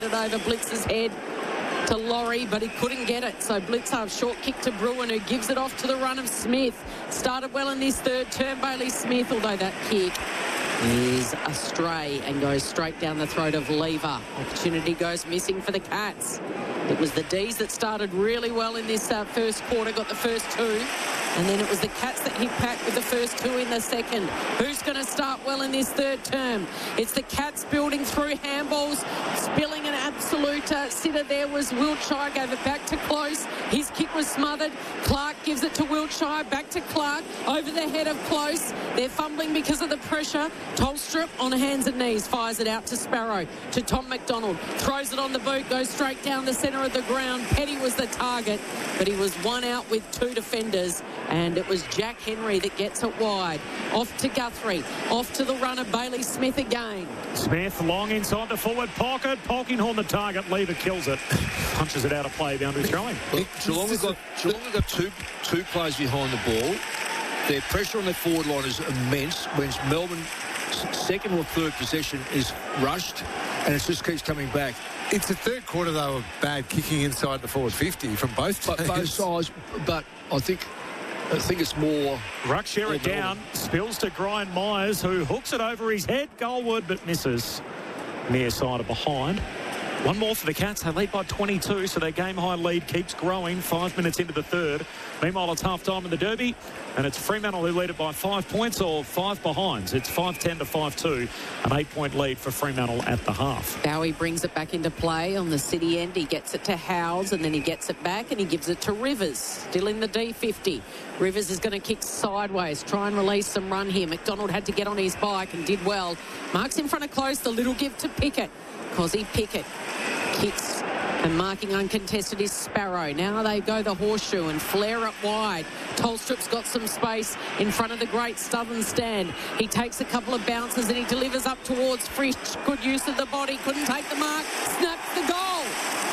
it over Blitz's head to Laurie, but he couldn't get it. So Blitzer, short kick to Bruin, who gives it off to the run of Smith. Started well in this third term, Bailey Smith, although that kick is astray and goes straight down the throat of Lever. Opportunity goes missing for the Cats. It was the D's that started really well in this first quarter, got the first two. And then it was the Cats that hit back with the first two in the second. Who's going to start well in this third term? It's the Cats building through handballs, spilling an absolute sitter there was Wiltshire, gave it back to Close. His kick was smothered. Clark gives it to Wiltshire, back to Clark, over the head of Close. They're fumbling because of the pressure. Tolstrup on hands and knees, fires it out to Sparrow, to Tom McDonald. Throws it on the boot, goes straight down the centre of the ground. Petty was the target, but he was one out with two defenders. And it was Jack Henry that gets it wide. Off to Guthrie. Off to the runner, Bailey Smith again. Smith long inside the forward pocket. Polkinghorne the target. Lever kills it. Punches it out of play. Boundary throwing. Well, Geelong have got two players behind the ball. Their pressure on their forward line is immense. When Melbourne's second or third possession is rushed, and it just keeps coming back. It's the third quarter, though, of bad kicking inside the forward 50 from both teams. Both sides, but I think it's more... Ruck Sherritt down, spills to Brian Myers, who hooks it over his head, goalward, but misses near side of behind. One more for the Cats. They lead by 22, so their game-high lead keeps growing 5 minutes into the third. Meanwhile, it's half-time in the Derby, and it's Fremantle who lead it by 5 points or 5 behinds. It's 5-10 to 5-2, an 8-point lead for Fremantle at the half. Bowie brings it back into play on the City end. He gets it to Howes, and then he gets it back, and he gives it to Rivers, still in the D50. Rivers is going to kick sideways, try and release some run here. McDonald had to get on his bike and did well. Marks in front of Close, the little give to Pickett. Cozzy Pickett kicks, and marking uncontested is Sparrow. Now they go the horseshoe and flare it wide. Tolstrup's got some space in front of the great Southern stand. He takes a couple of bounces and he delivers up towards Frisch. Good use of the body, couldn't take the mark, snaps the goal.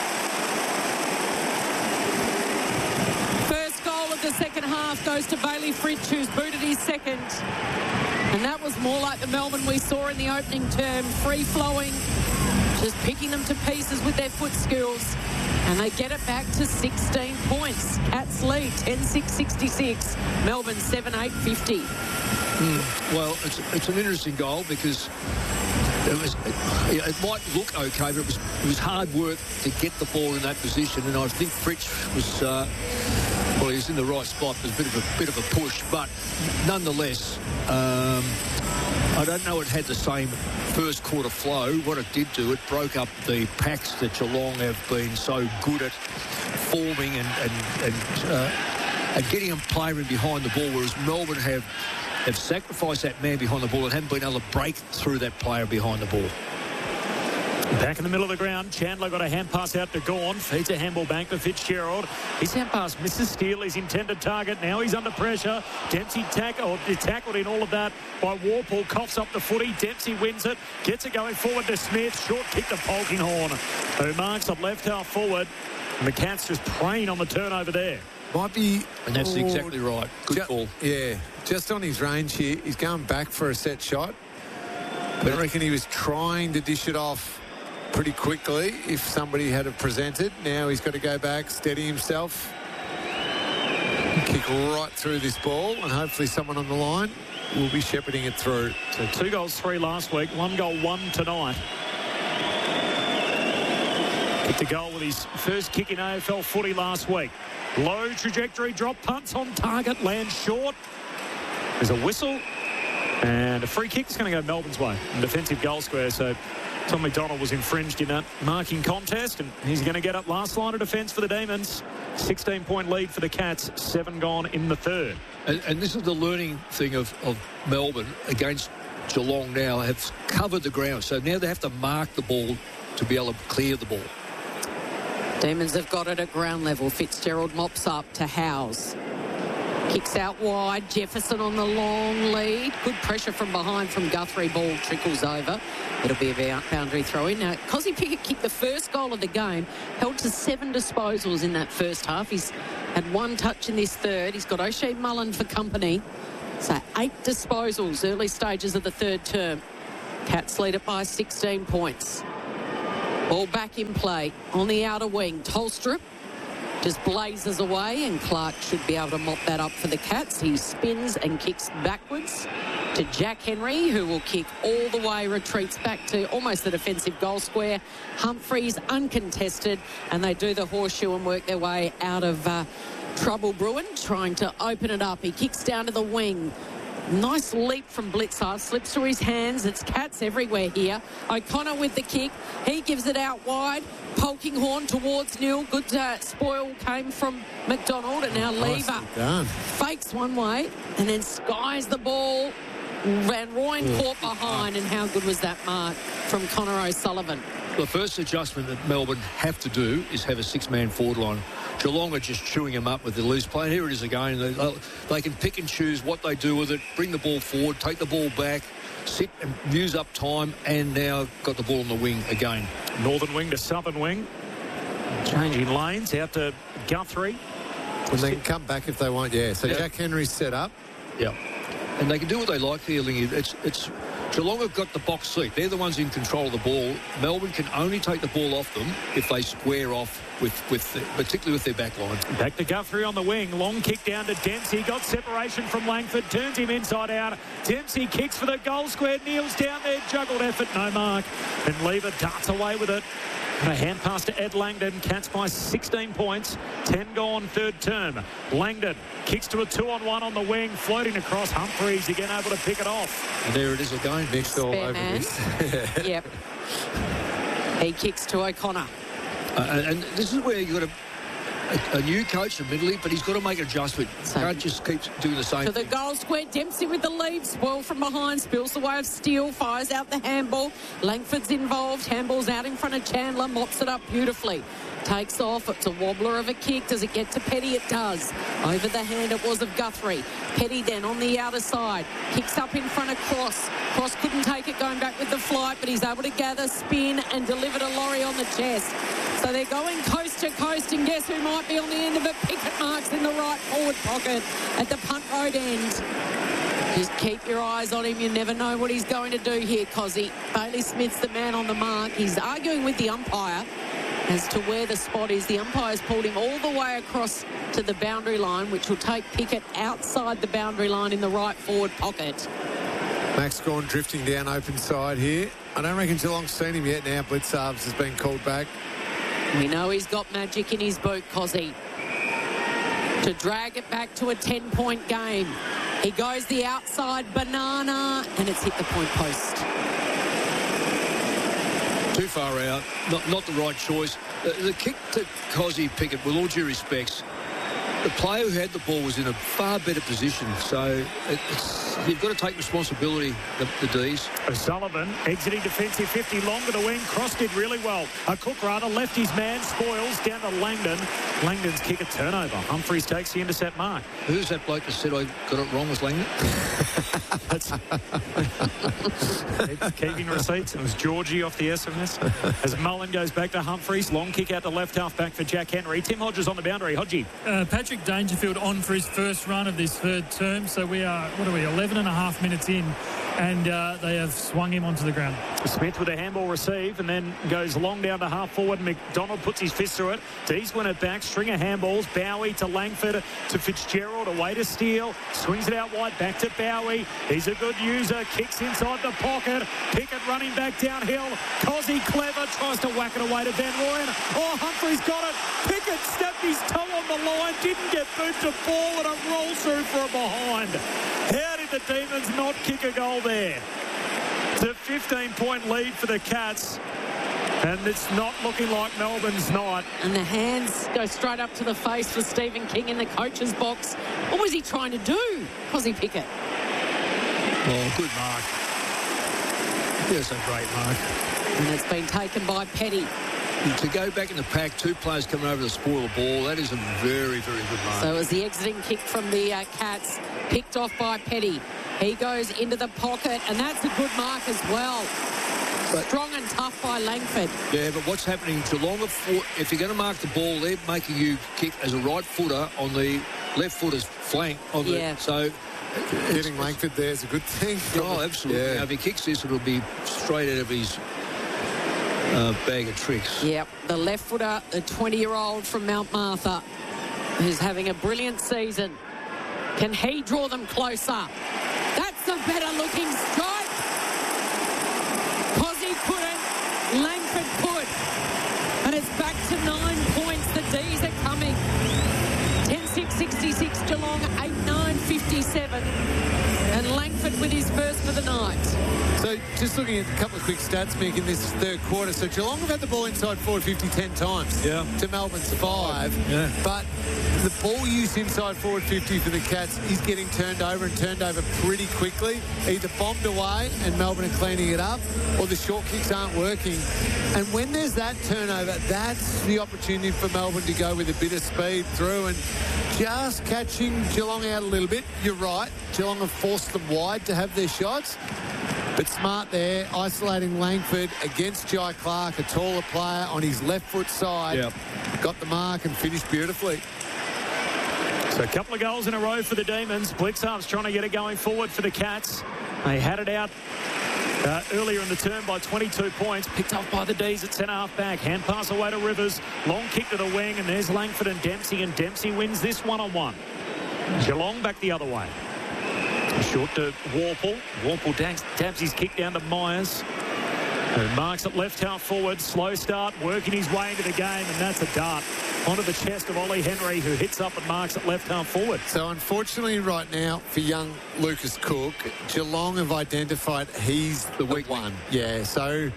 First goal of the second half goes to Bailey Fritsch, who's booted his second. And that was more like the Melbourne we saw in the opening term, free-flowing, just picking them to pieces with their foot skills. And they get it back to 16 points. Cats lead 10-6-66. Melbourne 7-8-50. Well, it's an interesting goal because it might look okay, but it was hard work to get the ball in that position. And I think Fritsch was... he was in the right spot. There's a bit of a push, but nonetheless, I don't know it had the same first quarter flow. What it did do, it broke up the packs that Geelong have been so good at forming and getting them playing behind the ball, whereas Melbourne have sacrificed that man behind the ball and haven't been able to break through that player behind the ball. Back in the middle of the ground, Chandler got a hand pass out to Gawn, feeds a handball bank to Fitzgerald. His hand pass misses Steele, his intended target. Now he's under pressure. Dempsey tackled in all of that by Warple, coughs up the footy. Dempsey wins it, gets it going forward to Smith. Short kick to Polkinghorne, who marks up left half forward. And the Cats just praying on the turnover there. Might be... And that's exactly right. Good call. Yeah, just on his range here. He's going back for a set shot. But I reckon he was trying to dish it off pretty quickly if somebody had have presented. Now he's got to go back, steady himself, kick right through this ball, and hopefully someone on the line will be shepherding it through. So 2 goals, 3 last week, 1 goal, 1 tonight. Kicked a goal with his first kick in AFL footy last week. Low trajectory drop, punts on target, lands short. There's a whistle and a free kick. It's going to go Melbourne's way in defensive goal square. So Tom McDonald was infringed in that marking contest, and he's going to get up last line of defence for the Demons. 16-point lead for the Cats, 7 gone in the third. And this is the learning thing of Melbourne against Geelong now, have covered the ground. So now they have to mark the ball to be able to clear the ball. Demons have got it at ground level. Fitzgerald mops up to Howes. Kicks out wide. Jefferson on the long lead. Good pressure from behind from Guthrie. Ball trickles over. It'll be a boundary throw in. Now, Cozzy Pickett kicked the first goal of the game. Held to 7 disposals in that first half. He's had 1 touch in this third. He's got O'Shea Mullen for company. So 8 disposals, early stages of the third term. Cats lead it by 16 points. Ball back in play on the outer wing. Tolstrup just blazes away, and Clark should be able to mop that up for the Cats. He spins and kicks backwards to Jack Henry, who will kick all the way, retreats back to almost the defensive goal square. Humphreys uncontested, and they do the horseshoe and work their way out of trouble. Bruin trying to open it up. He kicks down to the wing. Nice leap from Blitzar, slips through his hands. It's Cats everywhere here. O'Connor with the kick. He gives it out wide. Polkinghorne towards Neil. Good spoil came from McDonald, and now Lever fakes one way and then skies the ball. Van Rooyen caught behind, and how good was that mark from Connor O'Sullivan? The first adjustment that Melbourne have to do is have a six-man forward line. Geelong are just chewing them up with the loose play. Here it is again. They can pick and choose what they do with it, bring the ball forward, take the ball back, sit and use up time, and now got the ball on the wing again. Northern wing to southern wing. Changing lanes out to Guthrie. And they can come back if they want, yeah. So Jack Henry's set up. Yeah. And they can do what they like here, Lingy. It's Geelong have got the box seat. They're the ones in control of the ball. Melbourne can only take the ball off them if they square off particularly with their back line. Back to Guthrie on the wing. Long kick down to Dempsey. Got separation from Langford. Turns him inside out. Dempsey kicks for the goal square. Kneels down there. Juggled effort. No mark. And Lever darts away with it. And a hand pass to Ed Langdon. Cats by 16 points. 10 gone third term. Langdon kicks to a 2-on-1 on the wing. Floating across. Humphreys again able to pick it off. And there it is again. Mixed all over this. Yep. He kicks to O'Connor. And this is where you've got a new coach, admittedly, but he's got to make an adjustment. Can't just keep doing the same to the thing. goal square. Dempsey with the lead. Spoil from behind. Spills the way of Steele. Fires out the handball. Langford's involved. Handball's out in front of Chandler. Mops it up beautifully. Takes off. It's a wobbler of a kick. Does it get to Petty? It does. Over the hand it was of Guthrie. Petty then on the outer side. Kicks up in front of Cross. Cross couldn't take it going back with the flight, but he's able to gather, spin and deliver to Laurie on the chest. So they're going coast to coast, and guess who might be on the end of it? Pickett marks in the right forward pocket at the punt road end. Just keep your eyes on him. You never know what he's going to do here, Cozzy. Bailey Smith's the man on the mark. He's arguing with the umpire as to where the spot is. The umpire's pulled him all the way across to the boundary line, which will take Pickett outside the boundary line in the right forward pocket. Max Gawn drifting down open side here. I don't reckon Geelong's seen him yet now. Blitzarves has been called back. We know he's got magic in his boot, Cozzy, to drag it back to a 10-point game. He goes the outside banana, and it's hit the point post. Too far out, not the right choice. The kick to Cozzy Pickett, with all due respects, the player who had the ball was in a far better position. So you've got to take responsibility, the D's. O'Sullivan exiting defensive 50, longer to wing. Cross did really well. A Cook rather left his man. Spoils down to Langdon. Langdon's kick a turnover. Humphreys takes the intercept mark. Who's that bloke that said I got it wrong with Langdon? Keeping receipts. It was Georgie off the SMS. As Mullen goes back to Humphreys. Long kick out to left half back for Jack Henry. Tim Hodges on the boundary. Hodgie. Patrick Dangerfield on for his first run of this third term. So we are, 11 and a half minutes in, and they have swung him onto the ground. Smith with a handball receive and then goes long down to half forward. McDonald puts his fist through it. Dees win it back. String of handballs. Bowie to Langford to Fitzgerald. Away to Steele. Swings it out wide. Back to Bowie. He's a good user. Kicks inside the pocket. Pickett running back downhill. Cozzy clever. Tries to whack it away to Van Rooyen. Oh, Humphreys got it. Pickett stepped his toe on the line. Didn't get boot to ball, and a roll through for a behind. How did the Demons not kick a goal there? It's a 15-point lead for the Cats, and it's not looking like Melbourne's night. And the hands go straight up to the face for Stephen King in the coach's box. What was he trying to do, Cozzy Pickett? Oh, good mark. Yes, a great mark. And it's been taken by Petty. To go back in the pack, two players coming over to spoil the ball, that is a very, very good mark. So it was the exiting kick from the Cats, picked off by Petty. He goes into the pocket, and that's a good mark as well. But strong and tough by Langford. Yeah, but what's happening, Geelong, if you're going to mark the ball, they're making you kick as a right footer on the left footer's flank. So getting Langford there is a good thing. Oh, absolutely. Yeah. Now, if he kicks this, it'll be straight out of his bag of tricks. Yep, the left footer, the 20-year-old from Mount Martha, who's having a brilliant season. Can he draw them closer? That's a better-looking strike. Posey couldn't, Langford could. And it's back to 9 points. The D's are coming. 10-6-66 Geelong, 8-9-57. And Langford with his first for the night. So just looking at a couple of quick stats, Mick, in this third quarter. So Geelong have had the ball inside forward 10 times to Melbourne's 5. Yeah. But the ball use inside forward 50 for the Cats is getting turned over pretty quickly. Either bombed away and Melbourne are cleaning it up, or the short kicks aren't working. And when there's that turnover, that's the opportunity for Melbourne to go with a bit of speed through and just catching Geelong out a little bit. You're right, Geelong have forced them wide to have their shots. But smart there, isolating Langford against Jai Clark, a taller player on his left foot side. Yep. Got the mark and finished beautifully. So a couple of goals in a row for the Demons. Blitzarves trying to get it going forward for the Cats. They had it out earlier in the term by 22 points. Picked up by the D's at centre-half back. Hand pass away to Rivers. Long kick to the wing, and there's Langford and Dempsey wins this one-on-one. Geelong back the other way. Short to Warple. Warple dabs his kick down to Myers. And marks it left half forward. Slow start, working his way into the game, and that's a dart onto the chest of Ollie Henry, who hits up and marks it left half forward. So unfortunately right now for young Lucas Cook, Geelong have identified he's the weak one. Yeah, so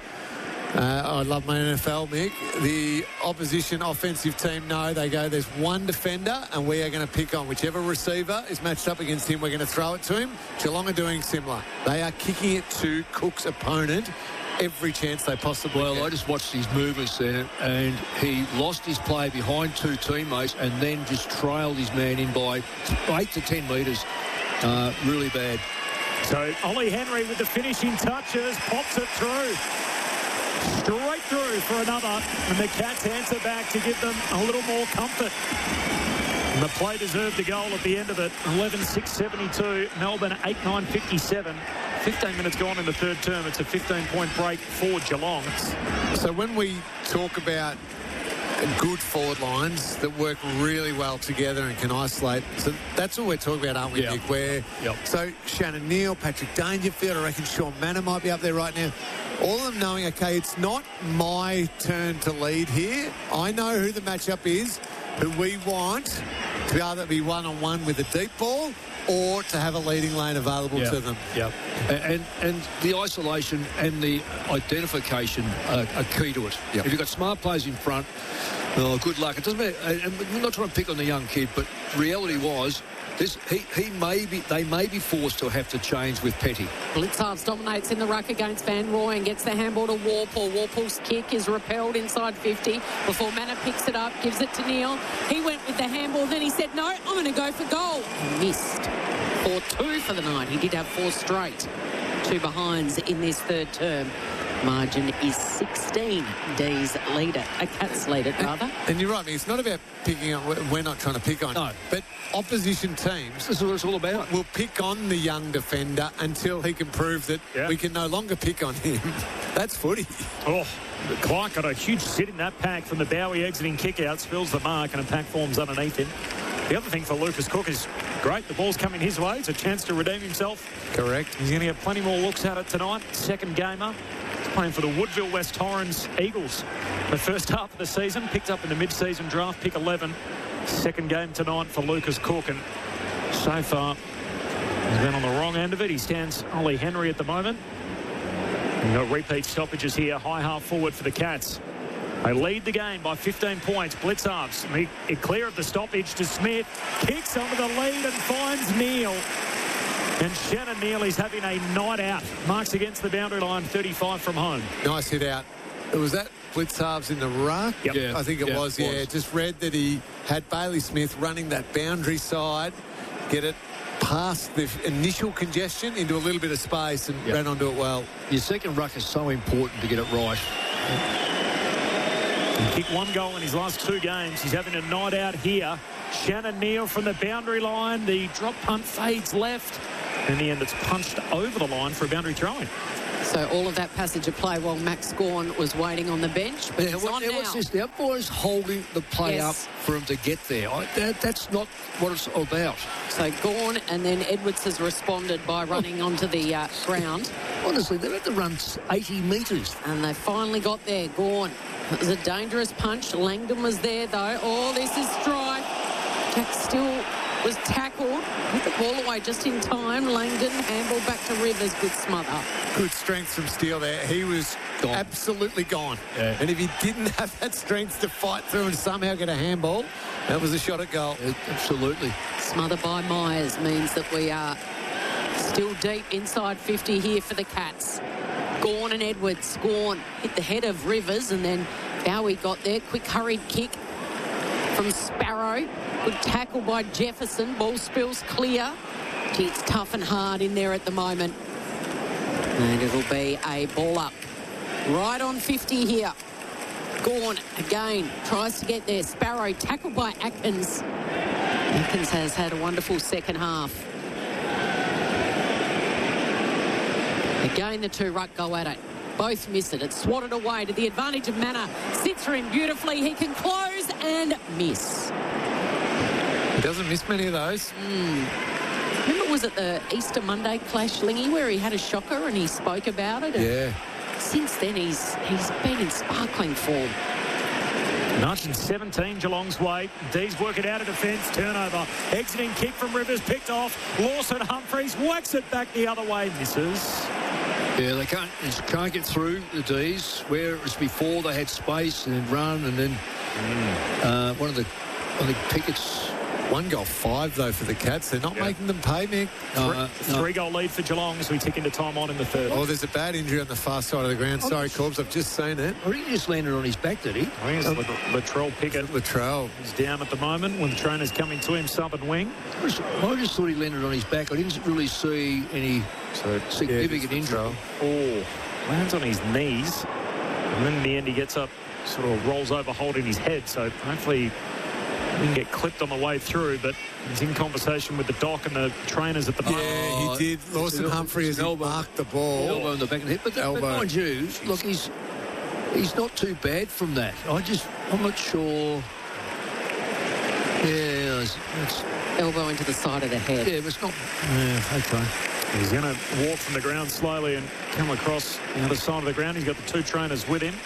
I love my NFL, Mick. The opposition offensive team know, they go, there's one defender and we are going to pick on whichever receiver is matched up against him. We're going to throw it to him. Geelong are doing similar. They are kicking it to Cook's opponent every chance they possibly Well, get. I just watched his movements there, and he lost his play behind two teammates and then just trailed his man in by 8 to 10 metres. Really bad. So Ollie Henry with the finishing touches, pops it through. Straight through for another, and the Cats answer back to give them a little more comfort. And the play deserved a goal at the end of it. 11-6-72, Melbourne 8-9-57. 15 minutes gone in the third term. It's a 15-point break for Geelong. So when we talk about good forward lines that work really well together and can isolate, so that's what we're talking about, aren't we, Yep. Nick? Where so Shannon Neal, Patrick Dangerfield, I reckon Sean Manor might be up there right now. All of them knowing, okay, it's not my turn to lead here. I know who the matchup is, who we want to be able to be one-on-one with a deep ball or to have a leading lane available to them. Yeah, and the isolation and the identification are key to it. Yep. If you've got smart players in front, oh, good luck. It doesn't matter. And we're not trying to pick on the young kid, but reality was they may be forced to have to change with Petty. Blitzarves dominates in the ruck against Van Roy and gets the handball to Warple. Warple's kick is repelled inside 50 before Manor picks it up, gives it to Neal. He went with the handball, then he said, no, I'm going to go for goal. He missed. 4-2 for the night. He did have 4 straight. 2 behinds in this third term. Margin is 16. D's leader. A Cats leader, rather. And you're right, it's not about picking on. We're not trying to pick on. No. But opposition teams, This is what it's all about. will pick on the young defender until he can prove that we can no longer pick on him. That's footy. Oh, Clark got a huge sit in that pack from the Bowie exiting kick-out, spills the mark, and a pack forms underneath him. The other thing for Lucas Cook is great. The ball's coming his way. It's a chance to redeem himself. Correct. He's going to get plenty more looks at it tonight. Second gamer. He's playing for the Woodville West Torrens Eagles. The first half of the season, picked up in the mid-season draft, pick 11. Second game tonight for Lucas Cook, and so far he's been on the wrong end of it. He stands Ollie Henry at the moment. No repeat stoppages here. High half forward for the Cats. They lead the game by 15 points. Blitzarves clear of the stoppage to Smith. Kicks onto the lead and finds Neal. And Shannon Neal is having a night out. Marks against the boundary line, 35 from home. Nice hit out. Was that Blitzarves in the ruck? Yep. Yeah. I think it was, yeah. Just read that he had Bailey Smith running that boundary side, get it past the initial congestion into a little bit of space and ran onto it well. Your second ruck is so important to get it right. He kicked 1 goal in his last 2 games. He's having a night out here. Shannon Neal from the boundary line. The drop punt fades left. In the end, it's punched over the line for a boundary throw-in. So all of that passage of play while Max Gawn was waiting on the bench. But he's on now. What's this? The umpire's holding the play up for him to get there. That's not what it's about. So Gawn, and then Edwards has responded by running onto the ground. Honestly, they've had to run 80 metres. And they finally got there. Gawn. It was a dangerous punch. Langdon was there, though. Oh, this is strife. Jack still was tackled. Hit the ball away just in time. Langdon, handball back to Rivers. Good smother. Good strength from Steele there. He was absolutely gone. Yeah. And if he didn't have that strength to fight through and somehow get a handball, that was a shot at goal. Absolutely. Smother by Myers means that we are still deep inside 50 here for the Cats. Gawn and Edwards. Gawn hit the head of Rivers, and then Bowie got there. Quick hurried kick from Sparrow. Good tackle by Jefferson. Ball spills clear. Gee, it's tough and hard in there at the moment. And it'll be a ball up. Right on 50 here. Gawn again tries to get there. Sparrow tackled by Atkins. Atkins has had a wonderful second half. Again, the two ruck go at it. Both miss it. It's swatted away to the advantage of Manor. Sits for him beautifully. He can close and miss. He doesn't miss many of those. Remember, was it the Easter Monday clash, Lingy, where he had a shocker and he spoke about it? Yeah. Since then, he's been in sparkling form. 1917 Geelong's way. D's work it out of defence. Turnover. Exiting kick from Rivers. Picked off. Lawson Humphries whacks it back the other way. Misses. Yeah, they can't get through the D's, where it was before they had space and run, and then one of the, I think, Pickett's. 1 goal 5 though for the Cats. They're not making them pay, Mick. Three-goal lead for Geelong as we tick into time on in the third. Oh, there's a bad injury on the far side of the ground. Sorry, Corbs, I've just seen it. I think he just landed on his back, did he? I think it's Latrell Pickett. Latrell. He's down at the moment when the trainer's coming to him, southern wing. I just thought he landed on his back. I didn't really see any significant injury. Oh, lands on his knees. And then in the end he gets up, sort of rolls over holding his head. So hopefully he didn't get clipped on the way through, but he's in conversation with the doc and the trainers at the moment. Yeah, he did. Lawson Humphrey has marked the ball. Elbow in the back of the head. But mind you, look, he's not too bad from that. I'm not sure. Yeah, it's Elbow into the side of the head. Yeah, but it's not. Yeah, okay. He's going to walk from the ground slowly and come across the other side of the ground. He's got the two trainers with him.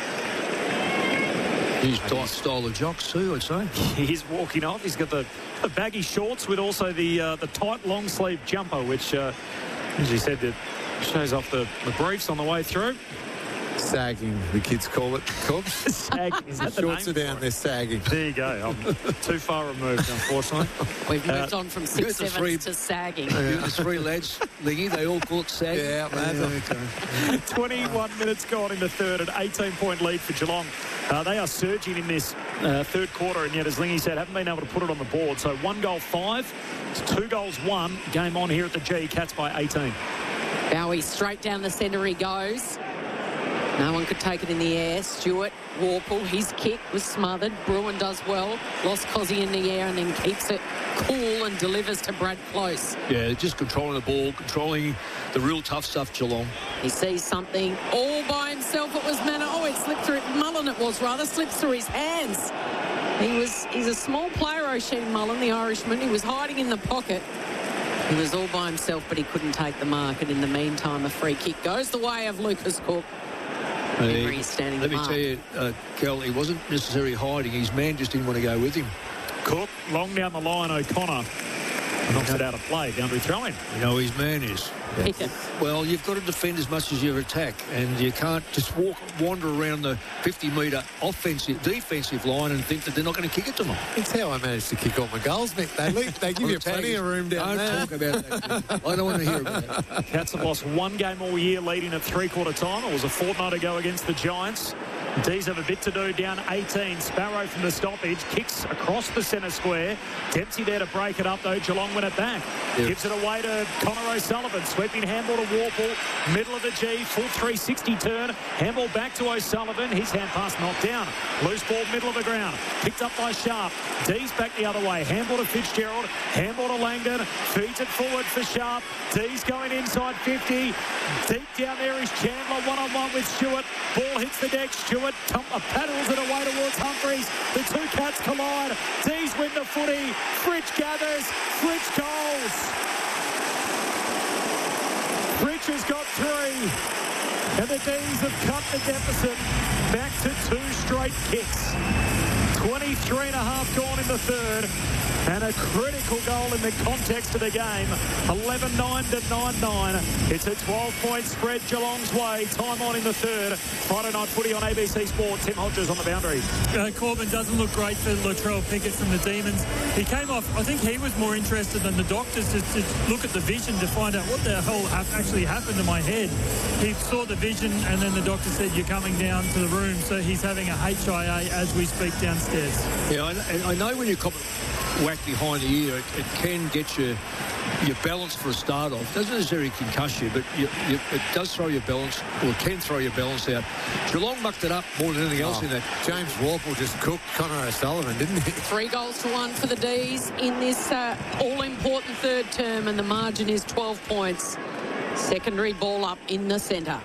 His style of jocks too, I'd say. He's walking off. He's got the baggy shorts with also the tight long sleeve jumper, which, as you said, it shows off the briefs on the way through. Sagging, the kids call it, Cubs. Sagging. Is that the Shorts name are down, they're sagging. There you go. I'm too far removed, unfortunately. We've moved on from 6'7" to sagging. The three lads, Lingy, they all call it sagging. Yeah, okay. 21 minutes gone in the third, an 18-point lead for Geelong. They are surging in this third quarter, and yet, as Lingy said, haven't been able to put it on the board. So 1 goal 5, it's 2 goals 1. Game on here at the G. Cats by 18. Bowie straight down the centre he goes. No one could take it in the air. Stewart, Warple, his kick was smothered. Bruin does well. Lost Cozzy in the air and then keeps it cool and delivers to Brad Close. Yeah, just controlling the ball, controlling the real tough stuff, Geelong. He sees something all by himself. It was Manor. Oh, it slipped through. Mullen it was, rather. Slips through his hands. He's a small player, O'Shea Mullen, the Irishman. He was hiding in the pocket. He was all by himself, but he couldn't take the mark. And in the meantime, a free kick goes the way of Lucas Cook. Let me tell you, Kel, he wasn't necessarily hiding. His man just didn't want to go with him. Cook, long down the line, O'Connor knocks it out of play. Boundary throw-in. You know, his man is. Pickett. Well, you've got to defend as much as you attack, and you can't just wander around the 50-metre defensive line and think that they're not going to kick it to them. It's how I managed to kick all my goals, Mick. They give you plenty of room down there. Don't talk about that. I don't want to hear about that. Cats have lost 1 game all year, leading at three-quarter time. It was a fortnight ago against the Giants. D's have a bit to do, down 18. Sparrow from the stoppage, kicks across the centre square. Dempsey there to break it up, though. Geelong win it back. Yep. Gives it away to Connor O'Sullivan. Sweeping handball to Warple. Middle of the G, full 360 turn. Handball back to O'Sullivan. His hand pass knocked down. Loose ball, middle of the ground. Picked up by Sharp. D's back the other way. Handball to Fitzgerald. Handball to Langdon. Feeds it forward for Sharp. D's going inside 50. Deep down there is Chandler. One-on-one with Stewart. Ball hits the deck. Stewart paddles it away towards Humphreys. The two cats collide. D's win the footy. Fritsch gathers. Fritsch goals. Fritsch has got 3. And the D's have cut the deficit back to 2 straight kicks. 23 and a half gone in the third. And a critical goal in the context of the game. 11-9 to 9-9. It's a 12-point spread Geelong's way. Time on in the third. Friday night footy on ABC Sport. Tim Hodges on the boundary. Corbin doesn't look great for Latrell Pickett from the Demons. He came off, I think he was more interested than the doctors to look at the vision to find out what the hell actually happened to my head. He saw the vision and then the doctor said, you're coming down to the room. So he's having a HIA as we speak downstairs. Yeah, I know when you come whack behind the ear, it can get your balance for a start off. Doesn't necessarily concuss you, but it does throw your balance, or can throw your balance out. Geelong mucked it up more than anything else in that. James Warple just cooked Connor O'Sullivan, didn't he? 3 goals to 1 for the D's in this all-important third term, and the margin is 12 points. Secondary ball up in the centre.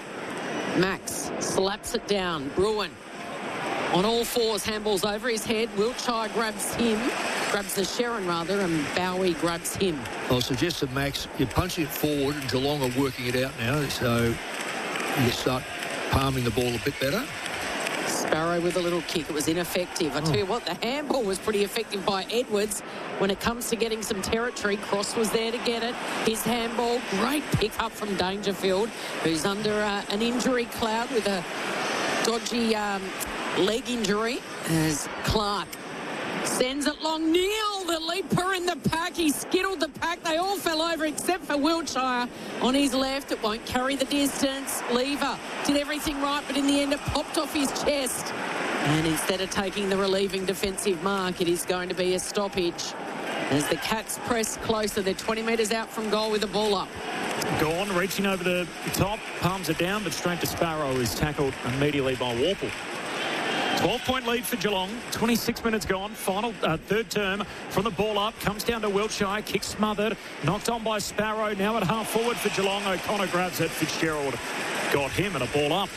Max slaps it down. Bruin on all fours, handballs over his head. Wiltshire grabs the Sherrin rather, and Bowie grabs him. I'll suggest to Max, you're punching it forward, and Geelong are working it out now, so you start palming the ball a bit better. Sparrow with a little kick. It was ineffective. I tell you what, the handball was pretty effective by Edwards. When it comes to getting some territory, Cross was there to get it. His handball, great pick up from Dangerfield, who's under an injury cloud with a dodgy leg injury, as Clark sends it long. Neil, the leaper in the pack. He skittled the pack. They all fell over except for Wiltshire on his left. It won't carry the distance. Lever did everything right, but in the end it popped off his chest. And instead of taking the relieving defensive mark, it is going to be a stoppage. As the Cats press closer, they're 20 metres out from goal with the ball up. Gone, reaching over the top, palms it down, but straight to Sparrow, is tackled immediately by Warple. 12-point lead for Geelong. 26 minutes gone. Final third term from the ball up. Comes down to Wiltshire. Kick smothered. Knocked on by Sparrow. Now at half forward for Geelong. O'Connor grabs it. Fitzgerald got him, and a ball up.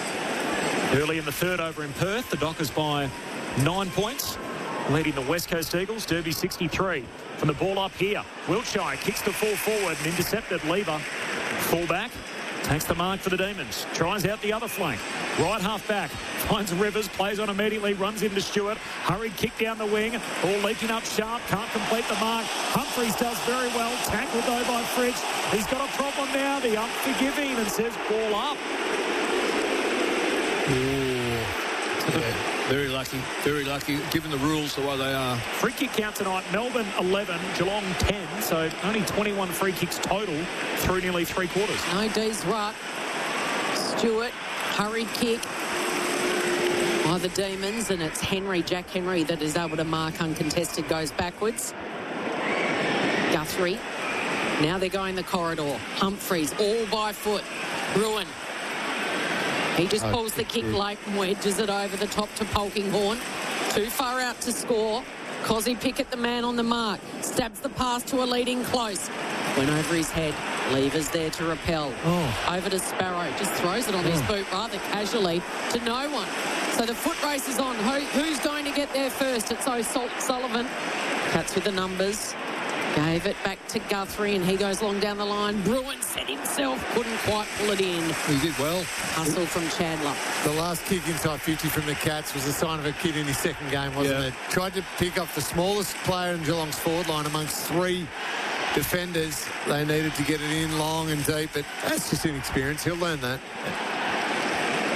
Early in the third over in Perth. The Dockers by 9 points. Leading the West Coast Eagles. Derby 63. From the ball up here. Wiltshire kicks the full forward and intercepted. Lever. Full back. Takes the mark for the Demons. Tries out the other flank. Right half back. Finds Rivers. Plays on immediately. Runs into Stewart. Hurried kick down the wing. Ball leaking up Sharp. Can't complete the mark. Humphreys does very well. Tackled though by Fritsch. He's got a problem now. The unforgiving, and says ball up. Very lucky, given the rules the way they are. Free kick count tonight, Melbourne 11, Geelong 10, so only 21 free kicks total through nearly 3 quarters. No D's ruck. Stewart, hurried kick by the Demons, and it's Jack Henry, that is able to mark uncontested, goes backwards. Guthrie. Now they're going the corridor. Humphreys, all by foot. Bruin. He just pulls the kick late and wedges it over the top to Polkinghorne. Too far out to score. Cozzy Pickett, the man on the mark. Stabs the pass to a leading close. Went over his head. Levers there to repel. Over to Sparrow. Just throws it on his boot rather casually to no one. So the foot race is on. Who's going to get there first? It's O'Sullivan. Cats with the numbers. Gave it back to Guthrie, and he goes long down the line. Bruin set himself, couldn't quite pull it in. He did well. Hustle from Chandler. The last kick inside 50 from the Cats was a sign of a kid in his second game, wasn't it? Tried to pick up the smallest player in Geelong's forward line amongst 3 defenders. They needed to get it in long and deep, but that's just inexperience. He'll learn that.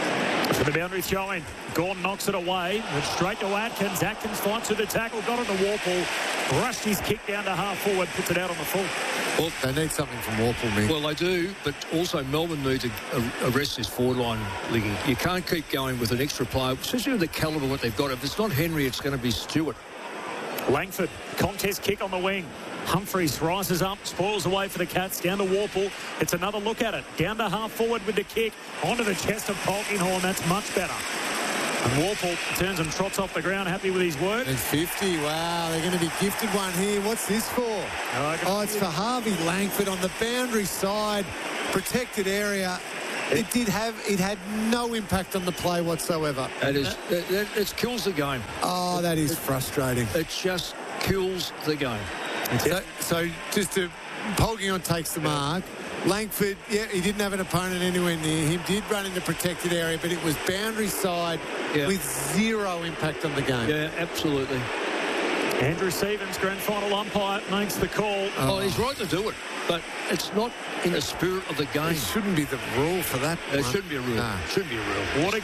For the boundary throw-in, Gordon knocks it away. Went straight to Atkins. Atkins fights with the tackle. Got it to Warple. Rushed his kick down to half forward. Puts it out on the full. Well, they need something from Warple, Mick. Well, they do, but also Melbourne need to arrest this forward line, Liggy. You can't keep going with an extra player, especially with the calibre what they've got. If it's not Henry, it's going to be Stewart. Langford, contest kick on the wing. Humphreys rises up, spoils away for the Cats, down to Warple. It's another look at it. Down to half forward with the kick, onto the chest of Polkinghorne. That's much better. And Warple turns and trots off the ground, happy with his work. And 50, wow, they're going to be gifted one here. What's this for? Oh, it's for Harvey Langford on the boundary side, protected area. It had no impact on the play whatsoever. It kills the game. Oh, that is frustrating. It just kills the game. So just to, Polkinghorne takes the mark. Langford, yeah, he didn't have an opponent anywhere near him. Did run in the protected area, but it was boundary side with zero impact on the game. Yeah, absolutely. Andrew Stevens, grand final umpire, makes the call. Oh, he's right to do it, but it's not in the spirit of the game. It shouldn't be the rule for that. It shouldn't be a rule. No. Shouldn't be a rule. Water